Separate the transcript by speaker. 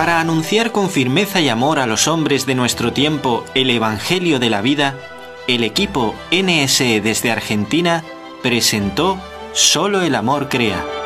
Speaker 1: Para anunciar con firmeza y amor a los hombres de nuestro tiempo el Evangelio de la vida, el equipo NSE desde Argentina presentó Solo el amor crea.